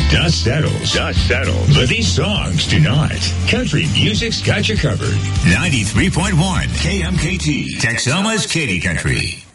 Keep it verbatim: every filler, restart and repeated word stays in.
Dust settles. Dust settles. But these songs do not. Country music's got you covered. ninety-three point one K M K T, Texoma's Katy Country.